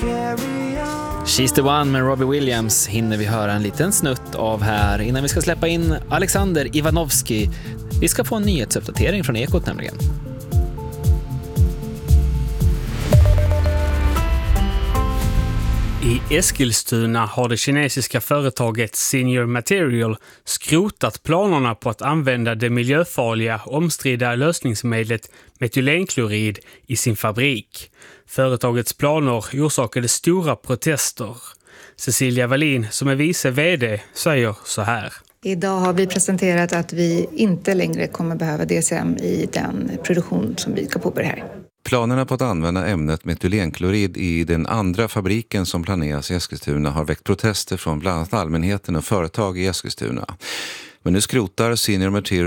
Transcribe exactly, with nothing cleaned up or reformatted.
She's the one med Robbie Williams hinner vi höra en liten snutt av här innan vi ska släppa in Alexander Ivanovski. Vi ska få en nyhetsuppdatering från Ekot nämligen. I Eskilstuna har det kinesiska företaget Senior Material skrotat planerna på att använda det miljöfarliga omstridda lösningsmedlet metylenklorid i sin fabrik. Företagets planer orsakade stora protester. Cecilia Wallin, som är vice vd, säger så här. Idag har vi presenterat att vi inte längre kommer behöva D C M i den produktion som vi ska påbörja här. Planerna på att använda ämnet metylenklorid i den andra fabriken som planeras i Eskilstuna har väckt protester från bland annat allmänheten och företag i Eskilstuna. Men nu skrotar Senior Material